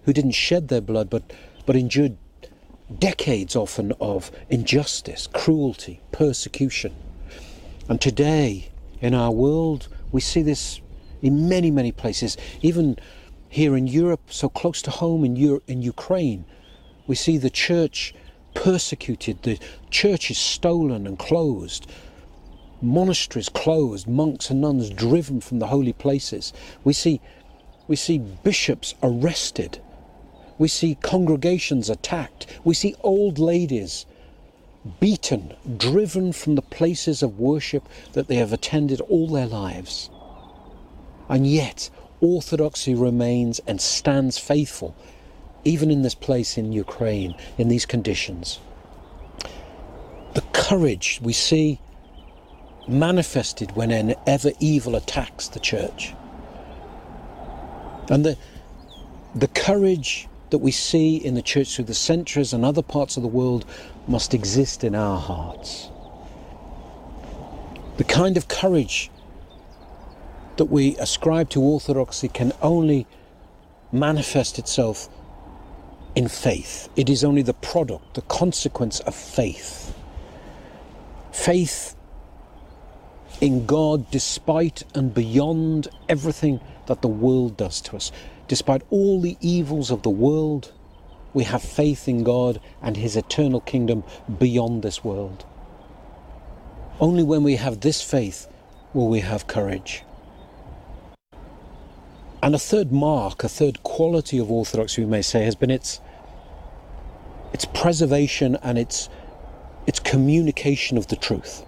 who didn't shed their blood, but endured decades often of injustice, cruelty, persecution. And today, in our world, we see this in many, many places. Even here in Europe, so close to home in Ukraine, we see the church persecuted, the churches stolen and closed, monasteries closed, monks and nuns driven from the holy places. We see bishops arrested. We see congregations attacked. We see old ladies beaten, driven from the places of worship that they have attended all their lives. And yet, orthodoxy remains and stands faithful, even in this place in Ukraine, in these conditions. The courage we see manifested whenever evil attacks the church. And the courage that we see in the church through the centuries and other parts of the world must exist in our hearts. The kind of courage that we ascribe to orthodoxy can only manifest itself in faith. It is only the product, the consequence of faith. Faith in God despite and beyond everything that the world does to us. Despite all the evils of the world, we have faith in God and his eternal kingdom beyond this world. Only when we have this faith will we have courage. And a third mark, a third quality of orthodoxy, we may say, has been its preservation and its communication of the truth.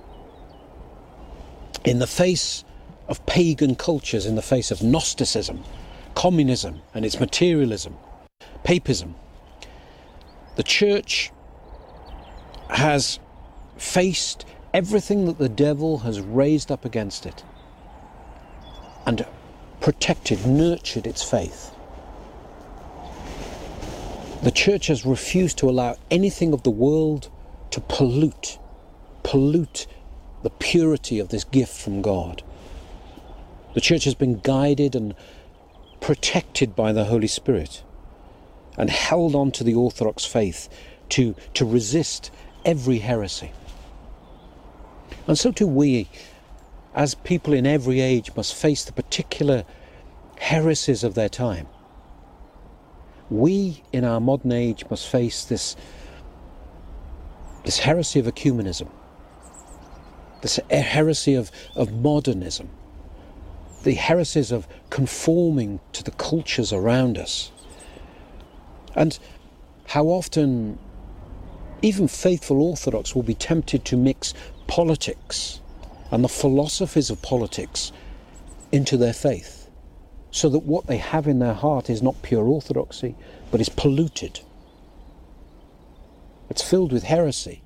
In the face of pagan cultures, in the face of Gnosticism, communism and its materialism, papism, the church has faced everything that the devil has raised up against it and protected, nurtured its faith. The church has refused to allow anything of the world to pollute the purity of this gift from God. The church has been guided and protected by the Holy Spirit and held on to the Orthodox faith to resist every heresy. And so too we, as people in every age, must face the particular heresies of their time. We, in our modern age, must face this heresy of ecumenism, this heresy of modernism, the heresies of conforming to the cultures around us. And how often even faithful Orthodox will be tempted to mix politics and the philosophies of politics into their faith, so that what they have in their heart is not pure orthodoxy, but is polluted. It's filled with heresy.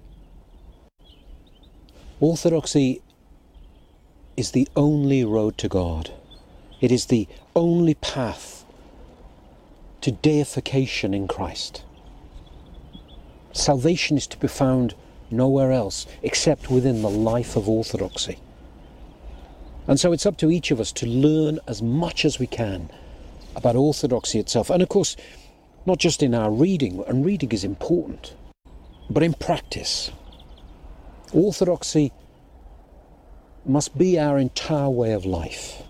Orthodoxy is the only road to God. It is the only path to deification in Christ. Salvation is to be found nowhere else except within the life of orthodoxy. And so it's up to each of us to learn as much as we can about orthodoxy itself. And of course, not just in our reading, and reading is important, but in practice. Orthodoxy must be our entire way of life.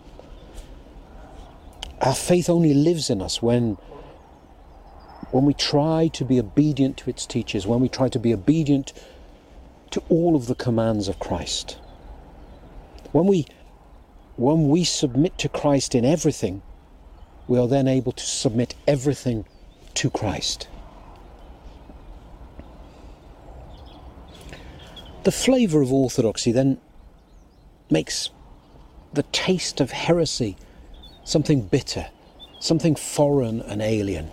Our faith only lives in us when we try to be obedient to its teachers, when we try to be obedient to all of the commands of Christ. When we submit to Christ in everything, we are then able to submit everything to Christ. The flavour of orthodoxy then makes the taste of heresy something bitter, something foreign and alien.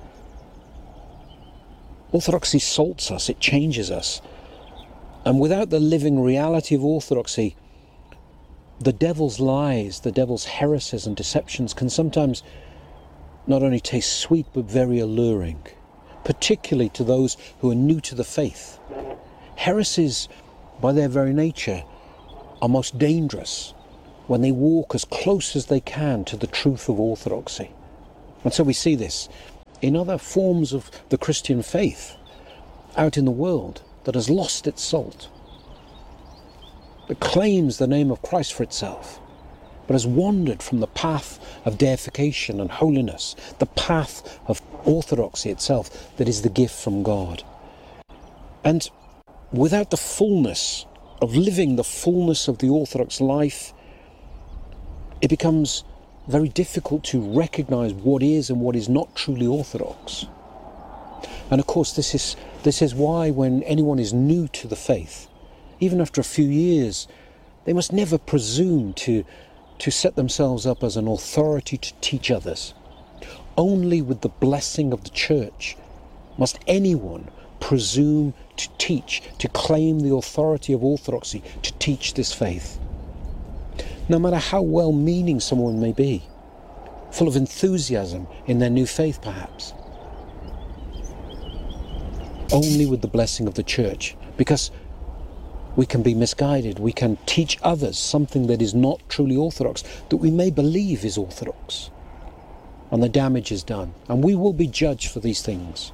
Orthodoxy salts us, it changes us. And without the living reality of orthodoxy, the devil's lies, the devil's heresies and deceptions can sometimes not only taste sweet but very alluring, particularly to those who are new to the faith. Heresies, by their very nature, are most dangerous when they walk as close as they can to the truth of orthodoxy. And so we see this in other forms of the Christian faith out in the world that has lost its salt, that claims the name of Christ for itself, but has wandered from the path of deification and holiness, the path of orthodoxy itself that is the gift from God. And without the fullness of living the fullness of the Orthodox life, it becomes very difficult to recognize what is and what is not truly Orthodox. And of course, this is why when anyone is new to the faith, even after a few years, they must never presume to set themselves up as an authority to teach others. Only with the blessing of the Church must anyone presume to teach, to claim the authority of orthodoxy, to teach this faith. No matter how well-meaning someone may be, full of enthusiasm in their new faith perhaps. Only with the blessing of the Church, because we can be misguided, we can teach others something that is not truly orthodox, that we may believe is orthodox, and the damage is done, and we will be judged for these things.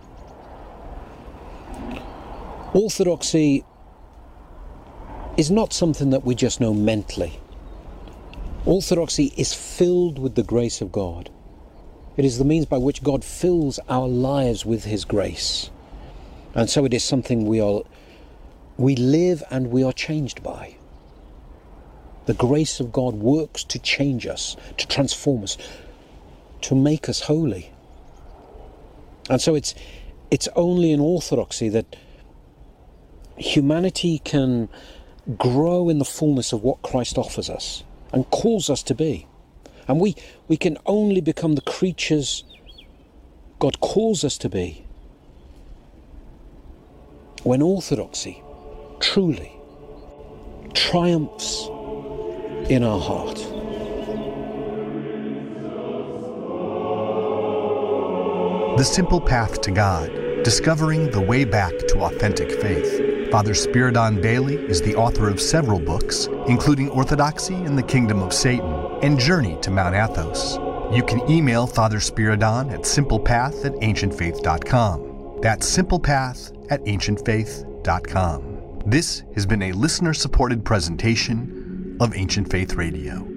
Orthodoxy is not something that we just know mentally. Orthodoxy is filled with the grace of God. It is the means by which God fills our lives with His grace. And so it is something we live and we are changed by. The grace of God works to change us, to transform us, to make us holy. And so it's only in orthodoxy that humanity can grow in the fullness of what Christ offers us and calls us to be. And we can only become the creatures God calls us to be when orthodoxy truly triumphs in our heart. The Simple Path to God, Discovering the Way Back to Authentic Faith. Father Spiridon Bailey is the author of several books, including Orthodoxy and the Kingdom of Satan and Journey to Mount Athos. You can email Father Spiridon at simplepath@ancientfaith.com. That's simplepath@ancientfaith.com. This has been a listener-supported presentation of Ancient Faith Radio.